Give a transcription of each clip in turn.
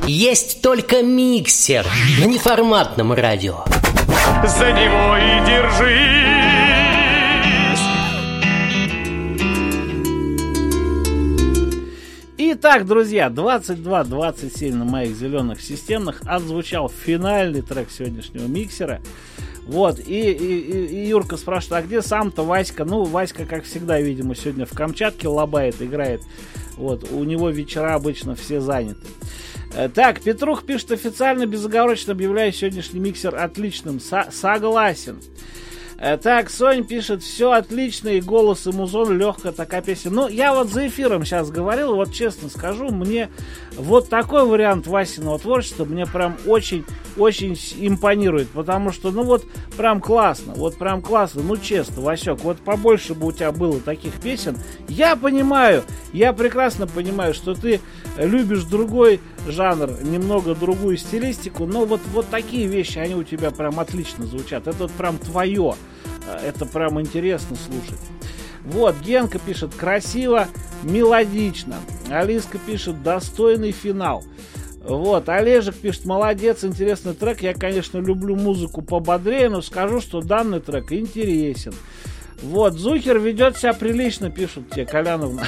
Есть только миксер на неформатном радио. За него и держись. Итак, друзья, 22:27 на моих зеленых системных отзвучал финальный трек сегодняшнего миксера. Вот, и Юрка спрашивает, а где сам-то Васька? Ну, Васька, как всегда, видимо, сегодня в Камчатке лобает, играет. Вот, у него вечера обычно все заняты. Так, Петрух пишет: официально, безоговорочно объявляю сегодняшний миксер отличным. Согласен. Так, Сонь пишет: все отлично, и голос, и музон, легкая такая песня. Ну, я вот за эфиром сейчас говорил, вот честно скажу, мне вот такой вариант Васиного творчества мне прям очень импонирует, потому что, ну вот, прям классно, ну честно, Васек, вот побольше бы у тебя было таких песен. Я понимаю, я прекрасно понимаю, что ты любишь другой жанр, немного другую стилистику, но вот такие вещи, они у тебя прям отлично звучат, это вот прям твое. Это прям интересно слушать. Вот, Генка пишет: красиво, мелодично. Алиска пишет: достойный финал. Вот, Олежек пишет: молодец, интересный трек. Я, конечно, люблю музыку пободрее, но скажу, что данный трек интересен. Вот, Зухер ведет себя прилично, пишут тебе, Коляновна.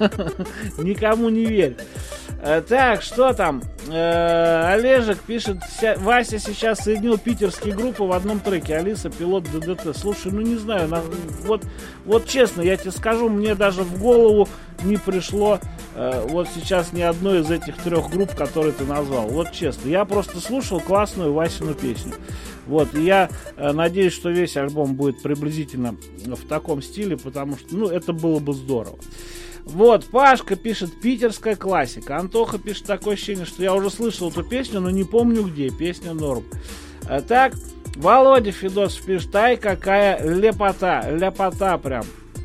Никому не верь. Так, что там? Олежек пишет: Вася сейчас соединил питерские группы в одном треке. Алиса, пилот ДДТ. Слушай, ну не знаю, вот честно, я тебе скажу, мне даже в голову не пришло вот сейчас ни одной из этих трех групп, которые ты назвал. Вот честно, я просто слушал классную Васину песню. Вот, и я надеюсь, что весь альбом будет приблизительно в таком стиле, потому что, ну, это было бы здорово. Вот, Пашка пишет: питерская классика. Антоха пишет: такое ощущение, что я уже слышал эту песню, но не помню где. Песня норм. Так, Володя Федосов пишет: ай, какая ляпота прям.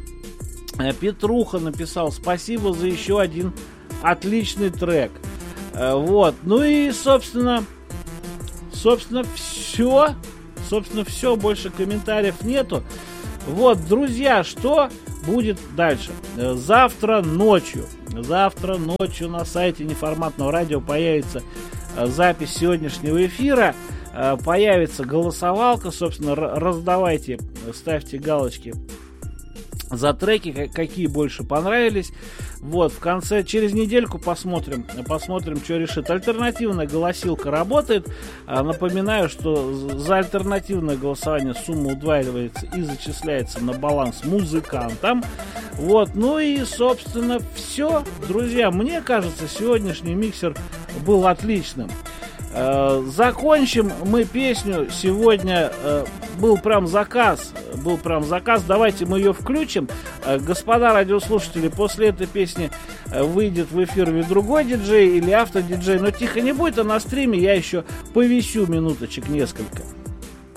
Петруха написал: спасибо за еще один отличный трек. Вот, ну и, собственно, все, больше комментариев нету. Вот, друзья, что будет дальше? Завтра ночью на сайте неформатного радио появится запись сегодняшнего эфира, появится голосовалка, собственно, раздавайте, ставьте галочки за треки, какие больше понравились. Вот, в конце, через недельку посмотрим, что решит. Альтернативная голосилка работает. Напоминаю, что за альтернативное голосование сумма удваивается и зачисляется на баланс музыкантам. Вот, ну и, собственно, все. Друзья, мне кажется, сегодняшний миксер был отличным. Закончим мы песню. Сегодня был прям заказ. Давайте мы ее включим. Господа радиослушатели, после этой песни выйдет в эфир или другой диджей, или автодиджей. Но тихо не будет, а на стриме я еще повисю минуточек несколько.